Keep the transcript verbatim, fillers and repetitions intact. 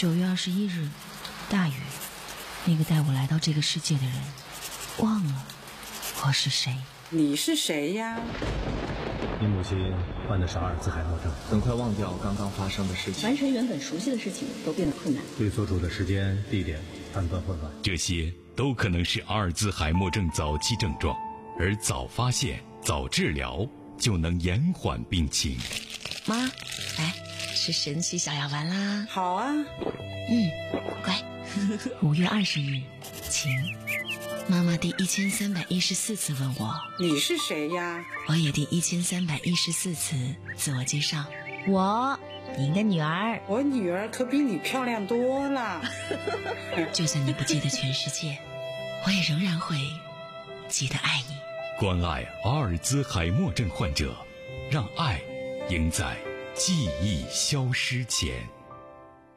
九月二十一日，大雨。那个带我来到这个世界的人，忘了我是谁。 你是谁呀？ 你母亲患的是阿尔兹海默症， 很快忘掉刚刚发生的事情， 完成原本熟悉的事情都变得困难， 对所处的时间、地点判断混乱， 这些都可能是阿尔兹海默症早期症状，而早发现、早治疗就能延缓病情。 妈，来吃神奇小药丸啦！ 好啊， 嗯，乖。五月二十日，晴。妈妈第一千三百一十四次问我你是谁呀？ 我也第一千三百一十四次自我介绍，我您的女儿。 我女儿可比你漂亮多了。 就算你不记得全世界，我也仍然会记得爱你。 关爱阿尔兹海默症患者，让爱赢在记忆消失前。